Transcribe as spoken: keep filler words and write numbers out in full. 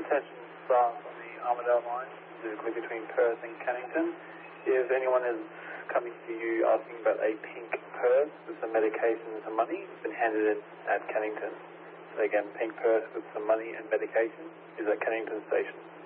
attention staff on the Armidale line, specifically between Perth and Cannington. If anyone is coming to you asking about a pink purse with some medication and some money, it's been handed in at Cannington. So again, pink purse with some money and medication is at Cannington Station.